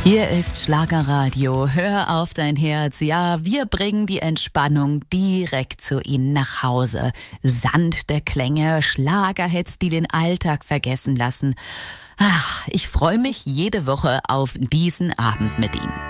Hier ist Schlagerradio. Hör auf dein Herz. Ja, wir bringen die Entspannung direkt zu Ihnen nach Hause. Sanfte Klänge, Schlagerhits, die den Alltag vergessen lassen. Ach, ich freue mich jede Woche auf diesen Abend mit Ihnen.